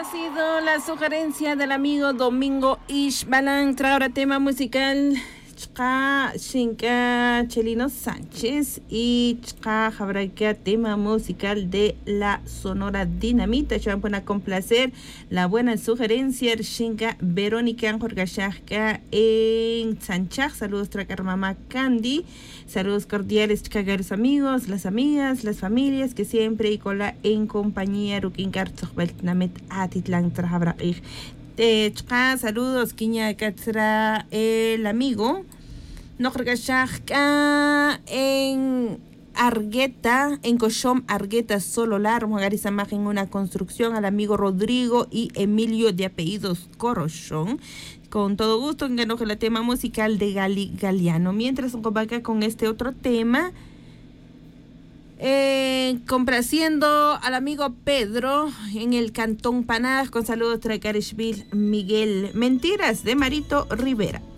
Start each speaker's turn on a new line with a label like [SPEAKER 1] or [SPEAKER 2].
[SPEAKER 1] ha sido la sugerencia del amigo Domingo Ishbalan. Trae ahora tema musical Chka Shinka Chelino Sánchez y Chka Jabraika, tema musical de la Sonora Dinamita. Ya van a complacer la buena sugerencia Shinka Verónica Jorgashaka en Sanchaj. Saludos Tracar Mamá Candy. Saludos cordiales Chkagaros amigos, las amigas, las familias que siempre y con la en compañía Rukinkar Tzokbeltnamet Atitlan Trajabraich. Saludos, Kiña Katra, el amigo. Nojrgashaka en Argueta, en Cochom Argueta Sololar, Mugarizamaj en una construcción, al amigo Rodrigo y Emilio de apellidos Corochón. Con todo gusto, en el tema musical de Gali Galiano. Mientras nos acá con este otro tema. Complaciendo al amigo Pedro en el Cantón Panaj, con saludos Tracarishville Miguel. Mentiras de Marito Rivera.